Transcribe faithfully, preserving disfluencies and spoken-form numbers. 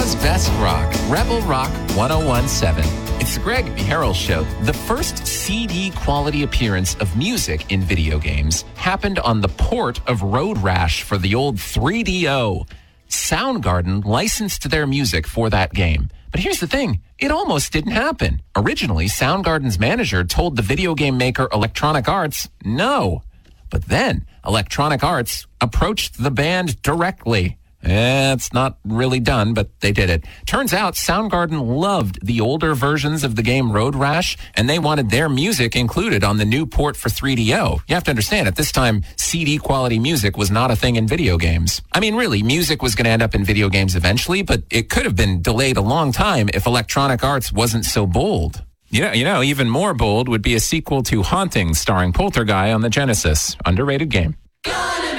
America's Best Rock, Rebel Rock ten seventeen. It's the Greg B. Harrell Show. The first C D quality appearance of music in video games happened on the port of Road Rash for the old three D O. Soundgarden licensed their music for that game. But here's the thing, it almost didn't happen. Originally, Soundgarden's manager told the video game maker Electronic Arts no. But then Electronic Arts approached the band directly. Eh, it's not really done, but they did it. Turns out Soundgarden loved the older versions of the game Road Rash, and they wanted their music included on the new port for three D O. You have to understand, at this time, C D quality music was not a thing in video games. I mean, really, music was going to end up in video games eventually, but it could have been delayed a long time if Electronic Arts wasn't so bold. You know, you know, even more bold would be a sequel to Haunting, starring Poltergeist on the Genesis. Underrated game.